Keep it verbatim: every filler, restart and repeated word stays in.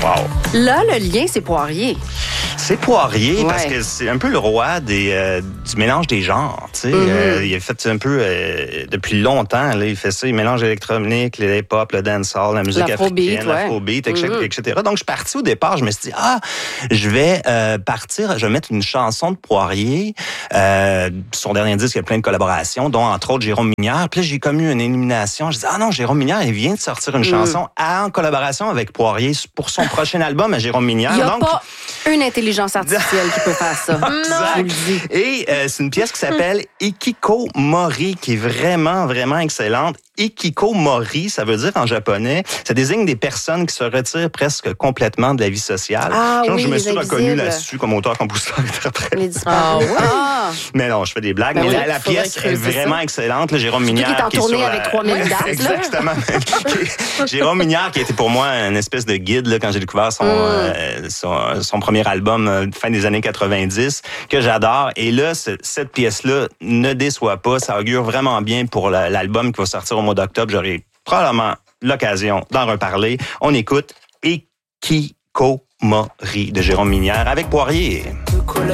Wow. Là, le lien, c'est Poirier. C'est Poirier Ouais. parce que c'est un peu le roi des, euh, du mélange des genres. Tu sais, Mm-hmm. euh, il a fait un peu euh, depuis longtemps. Là, il fait ça. Il mélange l'électronique, le hip-hop, le dancehall, la musique L'afrobeat, africaine, ouais. l'afrobeat, et cetera, Mm-hmm. et cetera. Donc, je suis parti au départ. Je me suis dit, ah, je vais euh, partir, je vais mettre une chanson de Poirier. Euh, son dernier disque, il y a plein de collaborations, dont entre autres Jérôme Minière. Puis là, j'ai comme eu une élimination. Je dis, ah non, Jérôme Minière, il vient de sortir une Mm. chanson en collaboration avec Poirier pour son prochain album à Jérôme Minière. Il n'y a Donc, pas une intelligence artificielle qui peut faire ça. Exact. Je vous le dis. Et euh, c'est une pièce qui s'appelle Ikikomori, qui est vraiment, vraiment excellente. Ikikomori, ça veut dire en japonais, ça désigne des personnes qui se retirent presque complètement de la vie sociale. Ah Donc, oui, je me les suis reconnu invisibles. là-dessus comme auteur, compositeur, interprète. Les disparus. Ah ouais? Ah. Mais non, je fais des blagues. Ben mais oui, la, la faudrait pièce est creuser vraiment ça. excellente. Là, Jérôme Surtout Minière qu'il est en qui est tournée sur, avec euh, trois mille dates, là. Exactement. Jérôme Minière qui a été pour moi une espèce de guide là, quand j'ai découvert son, Mm. euh, son, son premier album euh, fin des années quatre-vingt-dix, que j'adore. Et là, ce- cette pièce-là ne déçoit pas. Ça augure vraiment bien pour la- l'album qui va sortir au mois d'octobre. J'aurai probablement l'occasion d'en reparler. On écoute Ikikomori de Jérôme Minière avec Poirier.